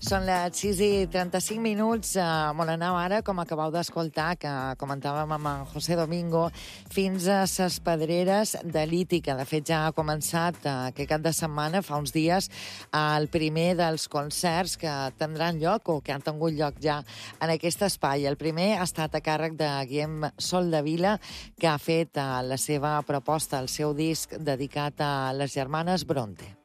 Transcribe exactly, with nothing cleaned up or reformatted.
Són les sis i trenta-cinc minuts. Uh, molt anau ara, com acabeu d'escoltar, que comentàvem amb en José Domingo, fins a ses Pedreres de Lítica. De fet, ja ha començat uh, aquest cap de setmana, fa uns dies, el primer dels concerts que tindran lloc o que han tingut lloc ja en aquest espai. El primer ha estat a càrrec de Guillem Soldevila, que ha fet uh, la seva proposta, el seu disc dedicat a les germanes Bronte.